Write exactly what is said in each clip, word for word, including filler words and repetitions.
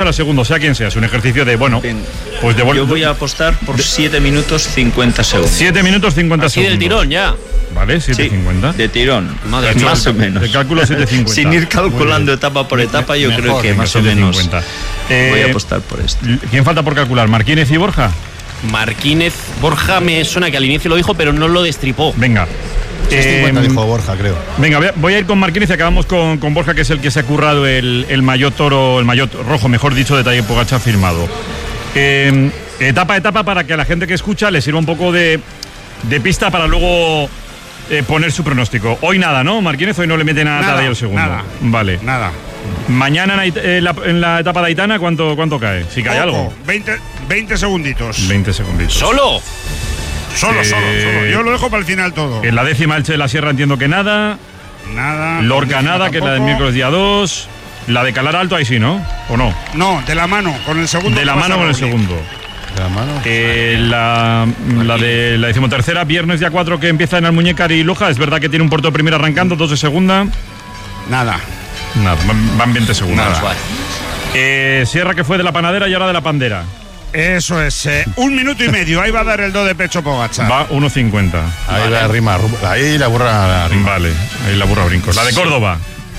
primera, segundo, sea quien sea. Es un ejercicio de, bueno, Bien. pues de... Yo voy a apostar por siete minutos cincuenta segundos. siete minutos cincuenta Así segundos. del tirón ya. Vale, siete cincuenta. Sí, de tirón. Madre mía. Más o menos. De cálculo siete cincuenta. Sin ir calculando etapa por etapa, yo Mejor, creo que venga, más o siete menos cincuenta. voy Eh, a apostar por esto. ¿Quién falta por calcular? ¿Marquínez y Borja? Marquínez, Borja me suena que al inicio lo dijo, pero no lo destripó. Venga. seis cincuenta Eh, dijo Borja, creo. Venga, voy a, voy a ir con Marquínez y acabamos con, con Borja, que es el que se ha currado el, el maillot toro, el maillot rojo, mejor dicho, de Tadej Pogačar firmado. Eh, etapa a etapa para que a la gente que escucha le sirva un poco de, de pista para luego eh, poner su pronóstico. Hoy nada, ¿no? Marquínez hoy no le mete nada, Nada, a Tadej el segundo. nada. Vale. Nada. Mañana en, Ait- en la, en la etapa de Aitana, ¿cuánto, cuánto cae? Si cae Poco, algo. veinte, veinte segunditos. veinte segunditos. ¡Solo! Solo, Eh, solo, solo. Yo lo dejo para el final todo. En la décima Elche de la Sierra entiendo que nada. Nada. Lorca décima nada, que es la del tampoco. miércoles día dos. La de Calar Alto ahí sí, ¿no? ¿O no? No, de la mano, con el segundo. De la pasa mano con el Roglic. segundo. De la mano. Eh, la, la de la decimotercera, viernes día cuatro, que empieza en Almuñécar y Loja. Es verdad que tiene un puerto de primera arrancando, dos de segunda. Nada. Nada, van, van veinte segundos. Nada. Vale. Eh, Sierra, que fue de la panadera y ahora de la pandera. Eso es. eh, un minuto y medio. Ahí va a dar el do de pecho Pogačar. Va uno cincuenta. Ahí la rima, ru- ahí la burra la rima. Vale, ahí la burra brincos. La de Córdoba.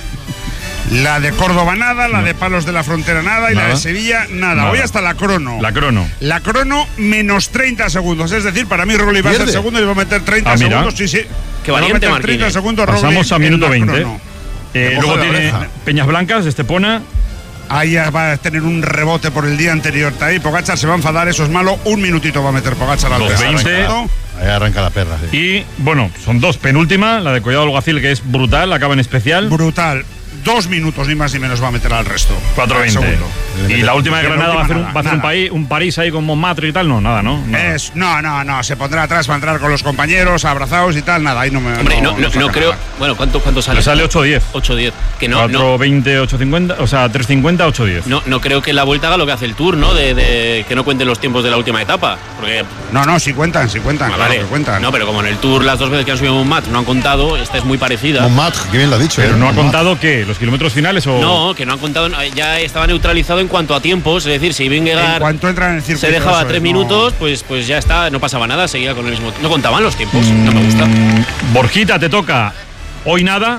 La de Córdoba nada, la de Palos de la Frontera nada y Nada. la de Sevilla nada. Nada. Hoy hasta la crono. La crono. La crono menos treinta segundos. Es decir, para mí Roglic va a ser ¿Pierde? segundo y va a meter treinta Ah, mira. segundos. Sí, sí. Qué Va a valiente, meter treinta Marquínez. segundos Pasamos Roglic a en minuto la veinte. crono. Eh, Le coge luego la tiene oreja. Peñas Blancas de Estepona. Ahí ya va a tener un rebote por el día anterior. Ahí Pogačar se va a enfadar, eso es malo. Un minutito va a meter Pogačar al dos veinte. tercero. Ahí arranca la perra, sí. Y bueno, son dos. Penúltima, la de Collado Alguacil, que es brutal, acaba en especial. Brutal. Dos minutos ni más ni menos va a meter al resto. cuatro Al veinte. segundo. Y la última de Y la Granada va a hacer, un, última va a hacer un, nada, país, un París ahí con Montmartre y tal. No, nada, ¿no? Nada. Es, no, no, no. Se pondrá atrás para entrar con los compañeros, abrazados y tal. Nada, ahí no me. Hombre, no, no, saca no creo. nada. Bueno, ¿cuánto, cuánto sale? Le sale ocho diez. ocho diez. Que no, cuatro no, veinte, ocho cincuenta, o sea, tres cincuenta, ocho diez. no, no creo que la vuelta haga lo que hace el Tour, ¿no? De, de que no cuenten los tiempos de la última etapa. Porque. No, no, sí cuentan, sí cuentan. Ah, claro vale. que cuentan. No, pero como en el Tour las dos veces que han subido un mat no han contado, esta es muy parecida. Montmartre, qué bien lo ha dicho. Pero eh, no ha Montmartre. contado qué, los kilómetros finales o. No, que no han contado, ya estaba neutralizado en cuanto a tiempos, es decir, si En Vingegaard cuanto entra en el circuito. se dejaba eso tres es, minutos, no. pues, pues ya está, no pasaba nada, seguía con el mismo. No contaban los tiempos, no me gusta. Mm, Borjita, te toca. Hoy nada,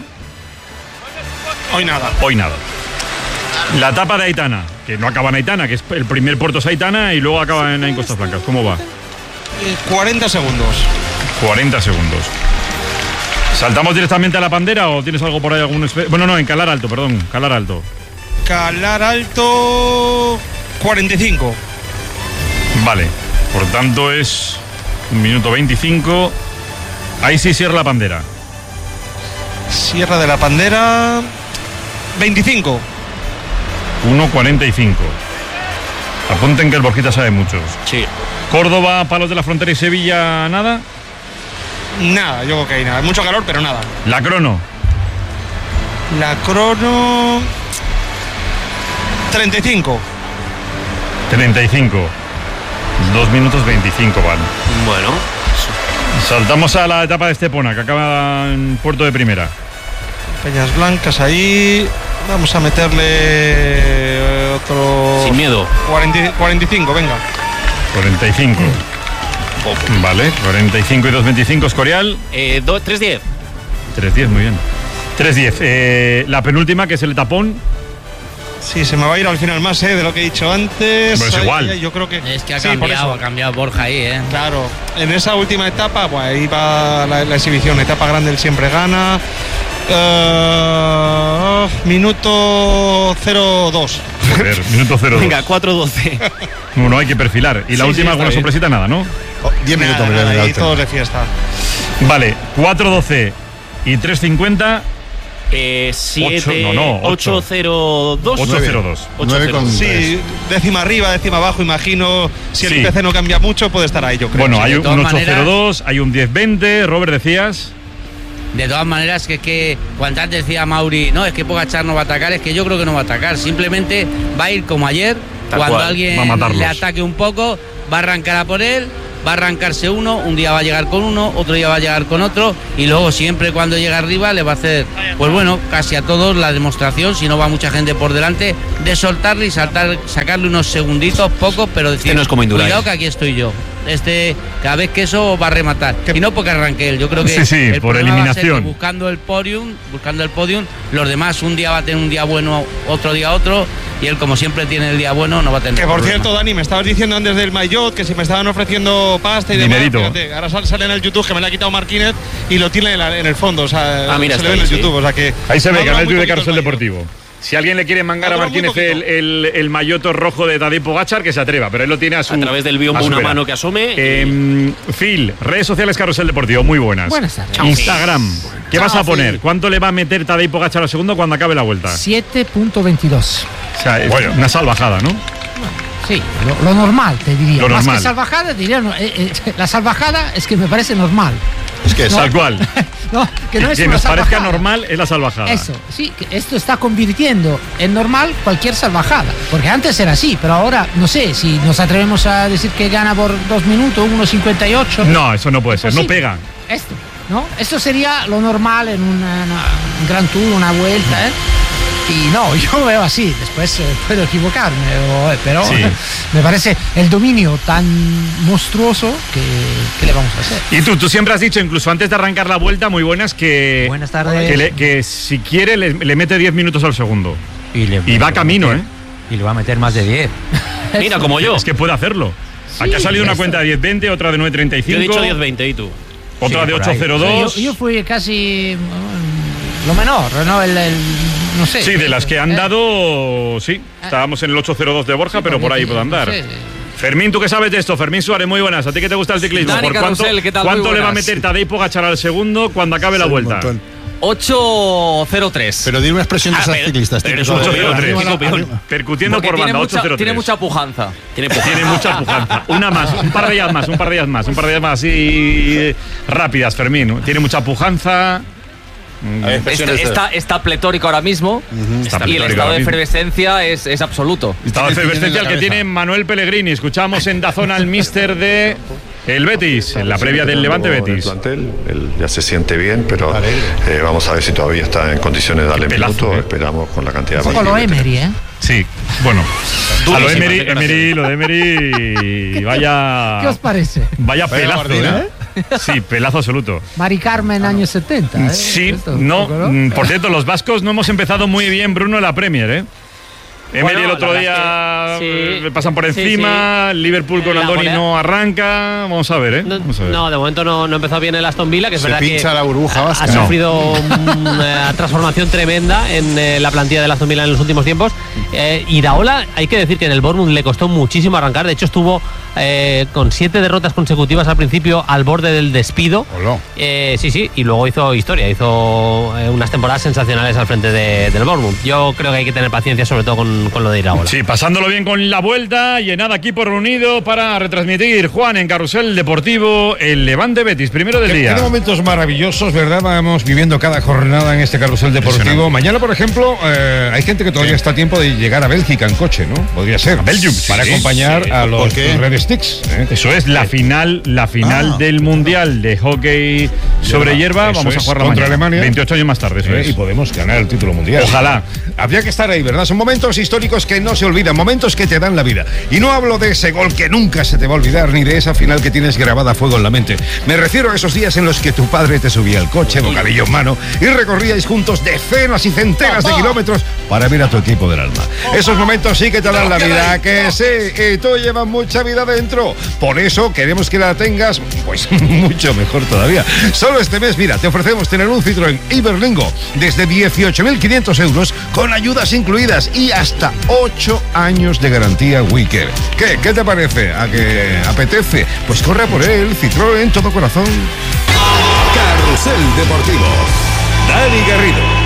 Hoy nada. hoy nada. La etapa de Aitana, que no acaba en Aitana, que es el primer puerto es Aitana y luego acaba en, en Costas Blancas. ¿Cómo va? cuarenta segundos. cuarenta segundos. ¿Saltamos directamente a la pandera o tienes algo por ahí? Algún espe- bueno, no, en Calar Alto, perdón. Calar Alto. Calar Alto, cuarenta y cinco. Vale. Por tanto es un minuto veinticinco. Ahí sí cierra la pandera. Sierra de la Pandera, veinticinco. uno cuarenta y cinco. Apunten que el Borjita sabe muchos. Sí. Córdoba, Palos de la Frontera y Sevilla, nada. Nada, yo creo que hay nada. Mucho calor, pero nada. La crono. La crono, treinta y cinco. treinta y cinco. dos minutos veinticinco van. Bueno, Saltamos a la etapa de Estepona, que acaba en puerto de primera. Peñas Blancas ahí. Vamos a meterle eh, otro. sin miedo. cuarenta, cuarenta y cinco, venga. cuarenta y cinco. Vale, cuarenta y cinco y dos veinticinco, Escorial. Eh, do- tres diez. tres diez, muy bien. tres diez. Eh, la penúltima, que es el tapón. Sí, se me va a ir al final más, ¿eh? De lo que he dicho antes. Pero es Ahí, igual. ahí, yo creo que. Es que ha Sí, por cambiado, eso. ha cambiado Borja ahí, ¿eh? Claro, en esa última etapa, pues ahí va la, la exhibición, etapa grande él siempre gana. Eh, minuto cero dos. Joder, minuto cero. Venga, cuatro doce. No, no hay que perfilar. Y la Sí, última, sí, alguna está bien. sorpresita, nada, ¿no? Oh, diez minutos me Nada, quedan en nada, el y todos alto. de fiesta. Vale, cuatro doce y tres cincuenta, Eh, siete, Ocho, no, no, ocho. ocho cero dos. ocho cero dos. nueve con Sí, tres. décima arriba, décima abajo, imagino. Si el Sí. I P C no cambia mucho, puede estar ahí, yo creo. Bueno, sí, hay de un todas ocho cero maneras- dos, hay un diez veinte. Robert, decías. De todas maneras, que es que cuando antes decía Mauri, no, es que Pogačar no va a atacar, es que yo creo que no va a atacar. Simplemente va a ir como ayer, Tal cuando cual, alguien va a matarlos. le ataque un poco, va a arrancar a por él va a arrancarse uno, un día va a llegar con uno, otro día va a llegar con otro, y luego siempre cuando llega arriba le va a hacer, pues bueno, casi a todos la demostración, si no va mucha gente por delante, de soltarle y saltar, sacarle unos segunditos, pocos, pero decir, este no es como Indurain. Cuidado que aquí estoy yo. Este, cada vez que eso va a rematar. Y no porque arranque él, yo creo que sí, sí, el por problema va a ser eliminación. que buscando el podium, buscando el podium, los demás un día va a tener un día bueno, otro día otro, y él como siempre tiene el día bueno, no va a tener Que por problema. cierto, Dani, me estabas diciendo antes del Maillot que si me estaban ofreciendo pasta y Dinerito. demás. Fíjate, ahora sal- sale en el YouTube que me la ha quitado Marquínez y lo tiene en, la- en el fondo. O sea, Ah, mira, se está le ve en ahí, el sí. YouTube. O sea que Ahí se ve, ha durado canal muy de poquito Carrusel el Maillot. Deportivo. Si alguien le quiere mangar Ha a durado muy Martínez el, poquito. el, el mayoto rojo de Tadej Pogačar, que se atreva, pero él lo tiene a su A través del biombo a su una vera. mano que asome. Eh, Phil, redes sociales Carrusel Deportivo, muy buenas. Buenas tardes. Instagram, ¿qué Chao, vas a poner? Phil. ¿Cuánto le va a meter Tadej Pogačar al segundo cuando acabe la vuelta? siete punto veintidós. O sea, es una salvajada, ¿no? Sí, lo, lo normal, te diría. Lo Más normal. que salvajada, diría. no, eh, eh, la salvajada es que me parece normal. Es que es Tal cual. No, que no es que una nos parezca salvajada. normal es la salvajada. Eso, sí, que esto está convirtiendo en normal cualquier salvajada. Porque antes era así, pero ahora no sé si nos atrevemos a decir que gana por dos minutos, uno cincuenta y ocho. No, eso no puede ser, no Imposible. pega. Esto, ¿no? Esto sería lo normal en una, una- un Gran Tour, una vuelta, ¿eh? Y no, yo veo así, después eh, puedo equivocarme, o, eh, pero Sí. me parece el dominio tan monstruoso que, ¿qué le vamos a hacer? Y tú, tú siempre has dicho, incluso antes de arrancar la vuelta, muy buenas, que, Buenas tardes. que, le- que si quiere le, le mete diez minutos al segundo. Y, le- Y va camino, meter- ¿eh? Y le va a meter más de diez. Mira, como yo. Es que puede hacerlo. Sí, Aquí ha salido una eso. cuenta de diez veinte, otra de nueve treinta y Yo he cinco, dicho diez veinte y tú. otra Sí, de por ahí. ocho cero Yo, dos. yo fui casi mm, lo menor, ¿no? El, el- no sé. Sí, de las que han Eh, dado, sí. Estábamos en el ocho cero dos de Borja, sí, pero por porque ahí sí, puede andar. no sé. Fermín, ¿tú qué sabes de esto? Fermín Suárez, muy buenas. ¿A ti que te gusta el ciclismo? Dani ¿Por cuánto, Carrusel, ¿qué tal? cuánto Muy le va a buenas. meter Tadej Pogačar al segundo cuando acabe la Sí, un vuelta? montón. ocho cero tres. Pero di una expresión de Ah, esas pero- ciclistas. pero típico es un de- ocho cero tres. arriba, Qué copión. arriba. Percutiendo Porque por tiene banda, mucha, ocho cero tres. tiene mucha pujanza. Tiene Tiene mucha pujanza. Una más, un par de ellas más, un par de ellas más, un par de ellas más así eh, rápidas, Fermín. Tiene mucha pujanza. Mm, Hay Este- expresiones de- está, está pletórico ahora mismo Está y el pletórico estado ahora de mismo. efervescencia es, es absoluto. Estado de Tiene efervescencia en el la que cabeza. tiene Manuel Pellegrini. Escuchamos en Dazón al míster de el Betis, en la previa del Levante En el Betis. plantel, él ya se siente bien, pero Alegre. eh, vamos a ver si todavía está en condiciones de darle Qué pelazo, minutos. eh. Esperamos con la cantidad Un de poco lo partidos que Emery, ¿eh? Sí, bueno. A lo Durísimas Emery, declaraciones. Emery, lo de Emery, vaya. ¿Qué os parece? Vaya Vaya pelazo, gabardina. ¿eh? Sí, pelazo absoluto. Mari Carmen, años setenta, ¿eh? Sí, Esto, un no, poco, mm, por cierto, los vascos no hemos empezado muy bien, Bruno, en la Premier, ¿eh? Emery Bueno, el otro la día verdad es que sí. le pasan por Sí, encima, Liverpool con La Andoni golea- no arranca, vamos a ver, ¿eh? No, Vamos a ver. no, de momento no, no empezó bien el Aston Villa, que es Se verdad pincha que la burbuja ha- vasca. ha No. sufrido una transformación tremenda en eh, la plantilla del Aston Villa en los últimos tiempos. Eh, Iraola, hay que decir que en el Bournemouth le costó muchísimo arrancar. De hecho, estuvo eh, con siete derrotas consecutivas al principio al borde del despido. Oló. Eh, sí, sí, y luego hizo historia, hizo eh, unas temporadas sensacionales al frente de- del Bournemouth. Yo creo que hay que tener paciencia, sobre todo con, con lo de Iraola. Sí, pasándolo bien con la vuelta y en nada equipo reunido para retransmitir, Juan, en Carrusel Deportivo, el Levante Betis, primero del Qué, día. qué momentos maravillosos, ¿verdad? Vamos viviendo cada jornada en este carrusel deportivo. Impresionante. Mañana, por ejemplo, eh, hay gente que todavía está a tiempo de llegar a Bélgica en coche, ¿no? Podría ser. A Belgium, sí, Para sí, acompañar sí. a los, ¿Por qué? los Red Sticks. ¿eh? Eso es la final, la final Ah. del Mundial de hockey sobre hierba. Eso Vamos a es, jugar contra mañana. Alemania. veintiocho años más tarde, eso Eh, es. y podemos ganar el título mundial. Ojalá. Habría que estar ahí, ¿verdad? Son momentos históricos que no se olvidan, momentos que te dan la vida. Y no hablo de ese gol que nunca se te va a olvidar, ni de esa final que tienes grabada a fuego en la mente. Me refiero a esos días en los que tu padre te subía al coche, bocadillo en mano, y recorríais juntos decenas y centenas de kilómetros para ver a tu equipo del alma. Esos momentos sí que te dan la vida, que sí, y tú llevas mucha vida dentro. Por eso queremos que la tengas, pues mucho mejor todavía. Solo este mes, mira, te ofrecemos tener un Citroën Iberlingo desde dieciocho mil quinientos euros con ayudas incluidas y hasta ocho años de garantía Wicker. ¿Qué? ¿Qué te parece? ¿A que apetece? Pues corre por él, Citroën, todo corazón. Carrusel Deportivo. Dani Garrido.